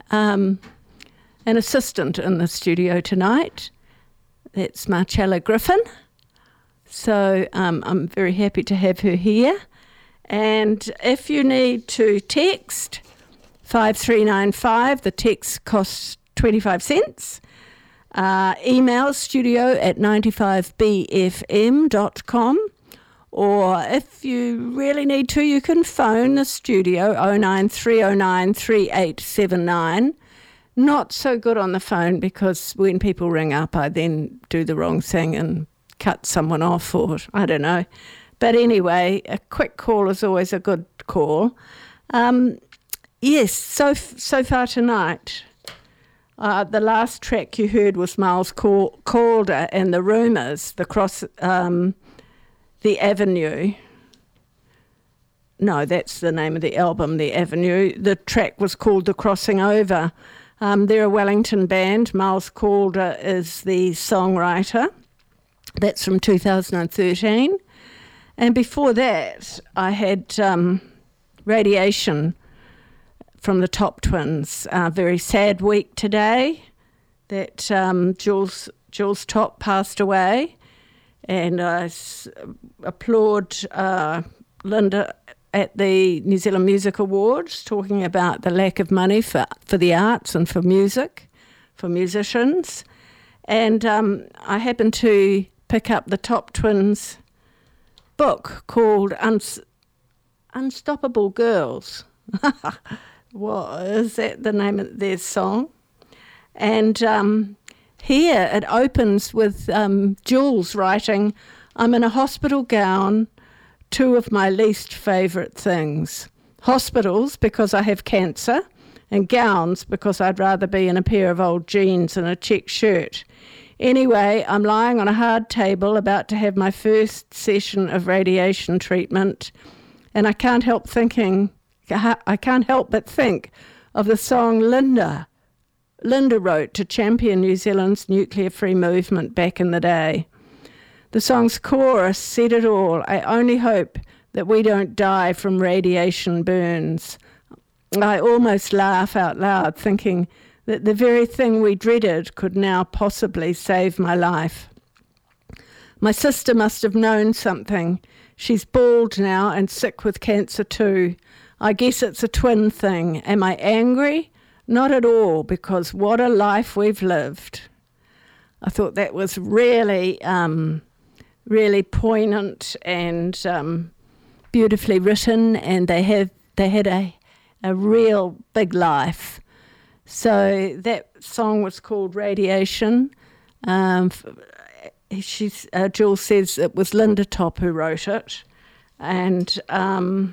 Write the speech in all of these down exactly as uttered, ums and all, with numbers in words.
um, an assistant in the studio tonight. That's Marcella Griffin. So um, I'm very happy to have her here. And if you need to text five three nine five, the text costs twenty-five cents. Uh, email studio at ninety-five b f m dot com. Or if you really need to, you can phone the studio oh nine three oh nine three eight seven nine. Not so good on the phone because when people ring up, I then do the wrong thing and cut someone off, or I don't know. But anyway, a quick call is always a good call. Um, yes, so so far tonight, uh, the last track you heard was Miles Calder and the Rumours, the cross, um, the Avenue. No, that's the name of the album, The Avenue. The track was called The Crossing Over. Um, they're a Wellington band. Miles Calder is the songwriter. That's from two thousand thirteen. And before that, I had um, Radiation from the Top Twins. A very sad week today that um, Jules, Jules Top passed away. And I s- applaud uh, Linda at the New Zealand Music Awards talking about the lack of money for, for the arts and for music, for musicians. And um, I happened to pick up the Top Twins book called Uns- Unstoppable Girls. What is that the name of their song? And um, here it opens with um, Jules writing, "I'm in a hospital gown, two of my least favourite things. Hospitals because I have cancer, and gowns because I'd rather be in a pair of old jeans and a check shirt. Anyway, I'm lying on a hard table about to have my first session of radiation treatment, and I can't help thinking, I can't help but think of the song Linda, Linda wrote to champion New Zealand's nuclear-free movement back in the day. The song's chorus said it all. I only hope that we don't die from radiation burns. I almost laugh out loud thinking that the very thing we dreaded could now possibly save my life. My sister must have known something. She's bald now and sick with cancer too. I guess it's a twin thing. Am I angry? Not at all, because what a life we've lived." I thought that was really, um, really poignant and um, beautifully written, and they have they had a a real big life. So that song was called Radiation. Um, she's, uh, Jules says it was Linda Top who wrote it. And um,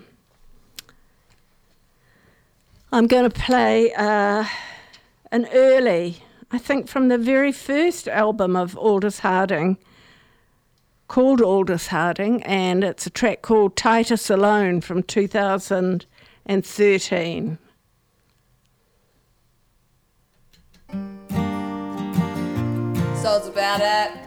I'm going to play uh, an early, I think from the very first album of Aldous Harding, called Aldous Harding, and it's a track called Titus Alone from two thousand thirteen. So it's about it.